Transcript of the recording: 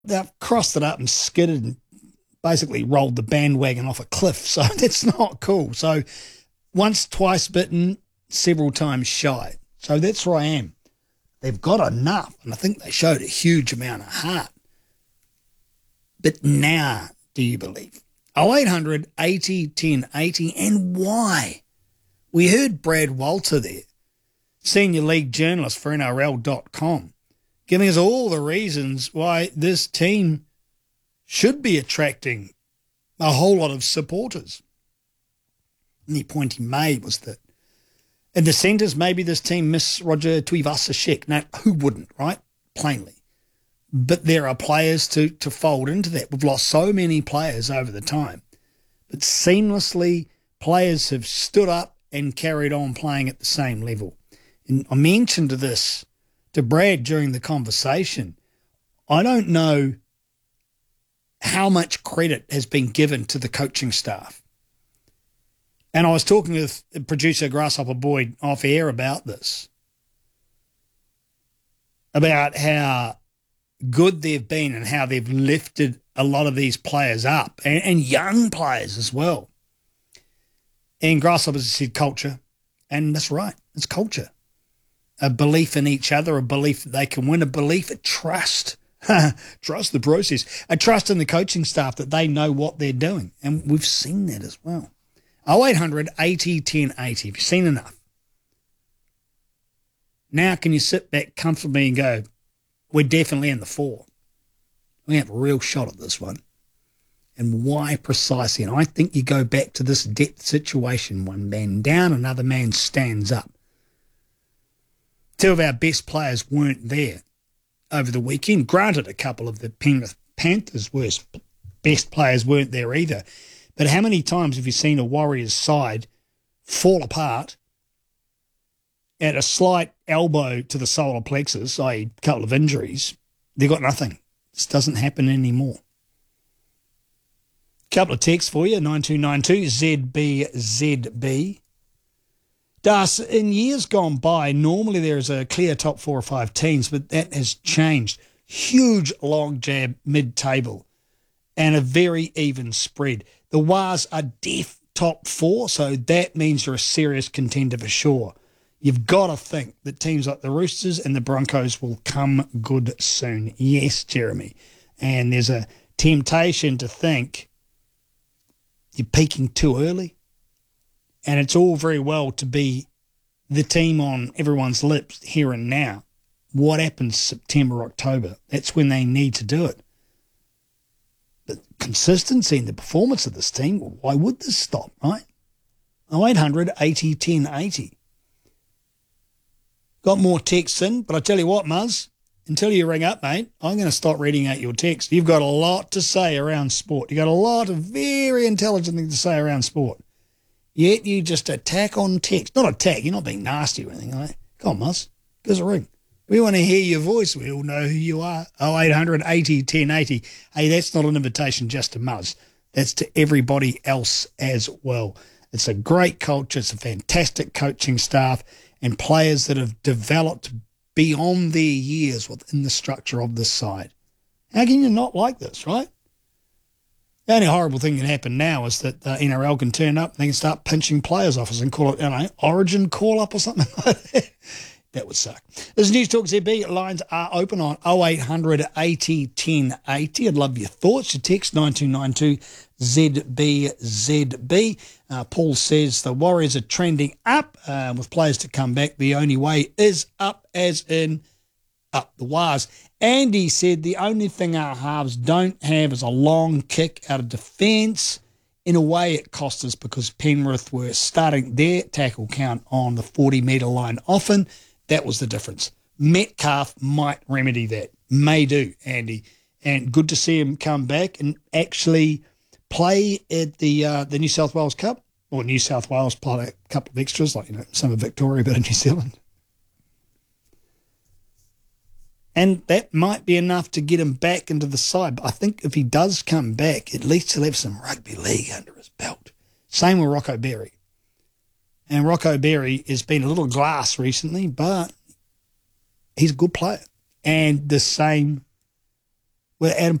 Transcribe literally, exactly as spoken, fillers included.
they've crossed it up and skidded and basically rolled the bandwagon off a cliff. So that's not cool. So once, twice bitten, several times shy. So that's where I am. They've got enough, and I think they showed a huge amount of heart. But now, do you believe? oh eight hundred eighty ten eighty, and why? We heard Brad Walter there, senior league journalist for N R L dot com, giving us all the reasons why this team should be attracting a whole lot of supporters. And the point he made was that in the centres, maybe this team miss Roger Tuivasa-Sheck. Now, who wouldn't, right? Plainly. But there are players to, to fold into that. We've lost so many players over the time. But seamlessly, players have stood up and carried on playing at the same level. And I mentioned this to Brad during the conversation. I don't know how much credit has been given to the coaching staff. And I was talking with producer Grasshopper Boyd off air about this, about how good they've been and how they've lifted a lot of these players up, and, and young players as well. And Grasshopper said culture, and that's right, it's culture. A belief in each other, a belief that they can win, a belief, a trust. Trust the process. A trust in the coaching staff that they know what they're doing. And we've seen that as well. oh eight hundred eighty ten eighty. Have you seen enough? Now can you sit back comfortably and go, we're definitely in the four. We have a real shot at this one. And why precisely? And I think you go back to this depth situation. One man down, another man stands up. Two of our best players weren't there over the weekend. Granted, a couple of the Penrith Panthers' worst best players weren't there either. But how many times have you seen a Warriors side fall apart at a slight elbow to the solar plexus, that is a couple of injuries? They've got nothing. This doesn't happen anymore. Couple of texts for you, nine two nine two Z B Z B. Das, in years gone by, normally there is a clear top four or five teams, but that has changed. Huge log jam mid-table and a very even spread. The Wars are def top four, so that means you're a serious contender for sure. You've got to think that teams like the Roosters and the Broncos will come good soon. Yes, Jeremy. And there's a temptation to think you're peaking too early. And it's all very well to be the team on everyone's lips here and now. What happens September, October? That's when they need to do it. But consistency in the performance of this team, why would this stop, right? oh eight hundred eighty ten eighty. Got more texts in, but I tell you what, Muzz, until you ring up, mate, I'm going to start reading out your text. You've got a lot to say around sport. You've got a lot of very intelligent things to say around sport. Yet you just attack on text. Not attack, you're not being nasty or anything like that. Come on, Muzz, give us a ring. We want to hear your voice. We all know who you are. oh eight hundred eighty ten eighty. Hey, that's not an invitation just to Muzz. That's to everybody else as well. It's a great culture. It's a fantastic coaching staff and players that have developed beyond their years within the structure of this side. How can you not like this, right? The only horrible thing that can happen now is that the N R L can turn up and they can start pinching players' offers and call it, you know, Origin call-up or something like that. That would suck. This is News Talk Z B. Lines are open on oh eight hundred eighty ten eighty. I'd love your thoughts. Your text nine two nine two Z B Z B. Uh, Paul says the Warriors are trending up uh, with players to come back. The only way is up, as in up the wires. Andy said the only thing our halves don't have is a long kick out of defence. In a way, it cost us because Penrith were starting their tackle count on the forty-metre line often. That was the difference. Metcalf might remedy that. May do, Andy. And good to see him come back and actually play at the uh, the New South Wales Cup. Or New South Wales play a couple of extras, like, you know, some of Victoria, but in New Zealand. And that might be enough to get him back into the side. But I think if he does come back, at least he'll have some rugby league under his belt. Same with Rocco Berry. And Rocco Berry has been a little glass recently, but he's a good player. And the same with Adam